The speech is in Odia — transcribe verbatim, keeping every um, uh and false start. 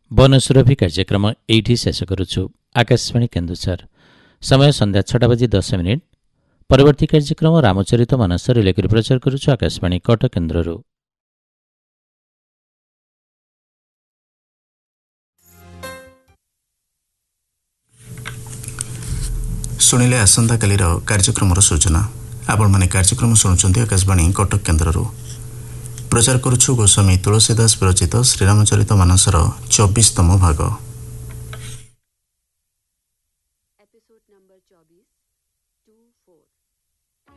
ବନସୁରଭି କାର୍ଯ୍ୟକ୍ରମ ଏଇଠି ଶେଷ କରୁଛୁ। ଆକାଶବାଣୀ କେନ୍ଦୁଝର, ସମୟ ସନ୍ଧ୍ୟା ଛଅଟା ବାଜି ଦଶ ମିନିଟ୍। ପରବର୍ତ୍ତୀ କାର୍ଯ୍ୟକ୍ରମ ରାମଚରିତ ମାନସ ରିଲେ କରି ପ୍ରଚାର କରୁଛୁ ଆକାଶବାଣୀ କଟକ କେନ୍ଦ୍ରରୁ। ଶୁଣିଲେ ଆସନ୍ତାକାଲିର କାର୍ଯ୍ୟକ୍ରମର ସୂଚନା। ଆପଣମାନେ କାର୍ଯ୍ୟକ୍ରମ ଶୁଣୁଛନ୍ତି ଆକାଶବାଣୀ କଟକ କେନ୍ଦ୍ରରୁ। ପ୍ରଚାର କରୁଛୁ ଗୋସ୍ୱାମୀ ତୁଳସୀ ଦାସ ବିରଚିତ ଶ୍ରୀରାମଚରିତ ମାନସର ଚବିଶତମ ଭାଗ।